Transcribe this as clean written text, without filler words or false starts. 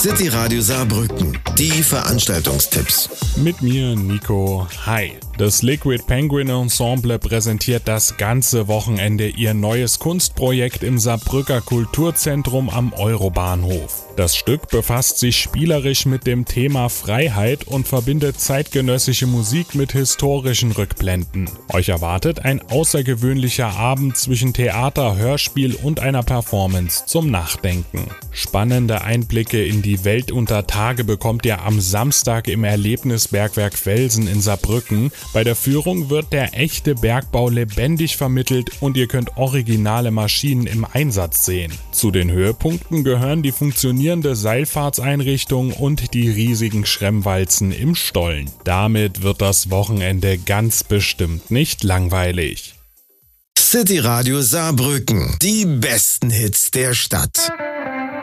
City Radio Saarbrücken, die Veranstaltungstipps. Mit mir, Nico. Hi. Das Liquid Penguin Ensemble präsentiert das ganze Wochenende ihr neues Kunstprojekt im Saarbrücker Kulturzentrum am Eurobahnhof. Das Stück befasst sich spielerisch mit dem Thema Freiheit und verbindet zeitgenössische Musik mit historischen Rückblenden. Euch erwartet ein außergewöhnlicher Abend zwischen Theater, Hörspiel und einer Performance zum Nachdenken. Spannende Einblicke in die Welt unter Tage bekommt ihr am Samstag im Erlebnisbergwerk Velsen in Saarbrücken. Bei der Führung wird der echte Bergbau lebendig vermittelt und ihr könnt originale Maschinen im Einsatz sehen. Zu den Höhepunkten gehören die funktionierende Seilfahrtseinrichtung und die riesigen Schremmwalzen im Stollen. Damit wird das Wochenende ganz bestimmt nicht langweilig. City Radio Saarbrücken, die besten Hits der Stadt.